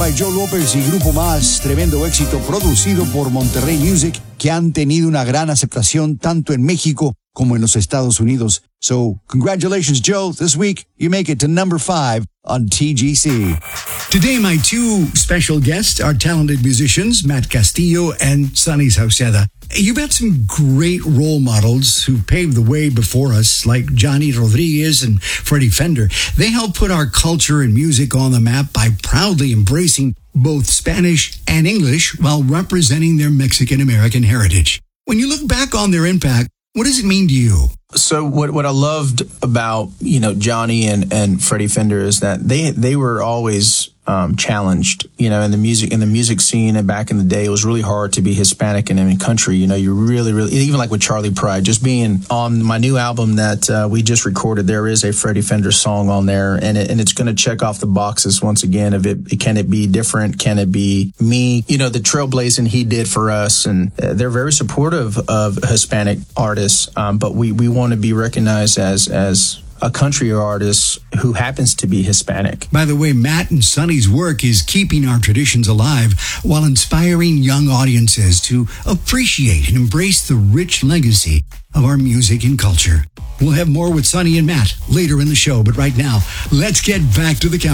By Joe López y Grupo Más, tremendo éxito producido por Monterrey Music, que han tenido una gran aceptación tanto en México como en los Estados Unidos. So, congratulations, Joe. This week, you make it to number 5 on TGC. Today, my two special guests are talented musicians, Matt Castillo and Sonny Sauceda. You've had some great role models who paved the way before us, like Johnny Rodriguez and Freddie Fender. They helped put our culture and music on the map by proudly embracing both Spanish and English while representing their Mexican-American heritage. When you look back on their impact, what does it mean to you? So what I loved about, Johnny and Freddie Fender is that they were always challenged, in the music scene. And back in the day, it was really hard to be Hispanic and in country. You really, even like with Charlie Pride, just being on my new album that we just recorded, there is a Freddie Fender song on there, and it's going to check off the boxes once again of it. Can it be different? Can it be me? The trailblazing he did for us, and they're very supportive of Hispanic artists, but we want to be recognized as a country artist who happens to be Hispanic. By the way, Matt and Sonny's work is keeping our traditions alive while inspiring young audiences to appreciate and embrace the rich legacy of our music and culture. We'll have more with Sonny and Matt later in the show, but right now, let's get back to the countdown.